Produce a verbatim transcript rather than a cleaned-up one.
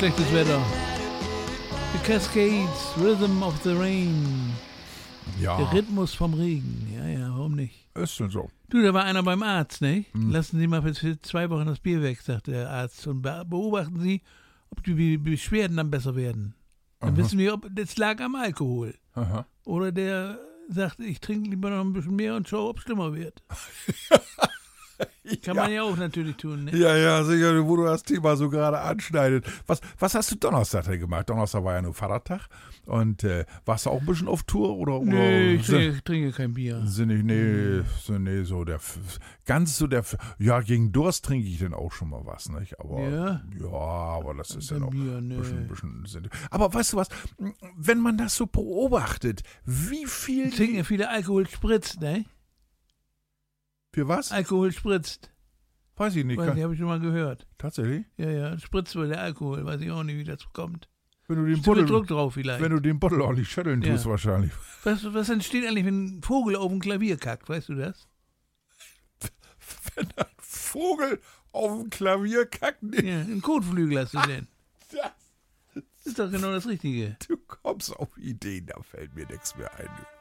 schlechtes Wetter. The Cascades, Rhythm of the Rain. Ja. Der Rhythmus vom Regen. Ja, ja, warum nicht? Ist schon so. Du, da war einer beim Arzt, ne? Hm. Lassen Sie mal für zwei Wochen das Bier weg, sagt der Arzt. Und be- beobachten Sie, ob die Be- Beschwerden dann besser werden. Dann Aha. wissen wir, ob das lag am Alkohol. Aha. Oder der sagt, ich trinke lieber noch ein bisschen mehr und schaue, ob es schlimmer wird. Kann ja. man ja auch natürlich tun, ne? Ja, ja, sicher, wo du das Thema so gerade anschneidest. Was, was hast du Donnerstag denn gemacht? Donnerstag war ja nur Vatertag. Und äh, warst du auch ein bisschen auf Tour? Oder, oder Nee, ich sind- trinke, ich trinke kein Bier. Sind ich, nee, so, nee, so der, F- ganz so der, F- ja, gegen Durst trinke ich dann auch schon mal was, nicht? Aber, Ja? ja, aber das ist ja Kein noch Bier, ein nee. bisschen, bisschen, sind- aber weißt du was, wenn man das so beobachtet, wie viel, Trinken ja viele Alkohol spritzt, ne? für was? Alkohol spritzt. Weiß ich nicht, Weiß kann, nicht, habe ich schon mal gehört. tatsächlich? Ja, ja, spritzt wohl der Alkohol. Weiß ich auch nicht, wie das kommt. Wenn du den Ist viel Buddel, Druck drauf vielleicht. wenn du den Buddel auch nicht schütteln Ja. tust, wahrscheinlich. Was, was entsteht eigentlich, wenn ein Vogel auf dem Klavier kackt? Weißt du das? Wenn ein Vogel auf dem Klavier kackt, nee, Ja, ein Kotflügel hast du denn. das, Das ist doch genau das Richtige. du kommst auf Ideen, da fällt mir nichts mehr ein.